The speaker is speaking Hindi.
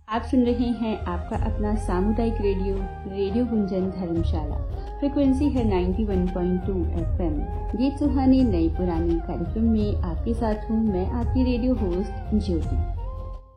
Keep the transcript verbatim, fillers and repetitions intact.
आप सुन रहे हैं आपका अपना सामुदायिक रेडियो रेडियो गुंजन धर्मशाला। फ्रिक्वेंसी है इक्यानवे पॉइंट दो एफएम। ये सुहानी नई पुरानी कार्यक्रम में आपके साथ हूँ मैं, आपकी रेडियो होस्ट ज्योति।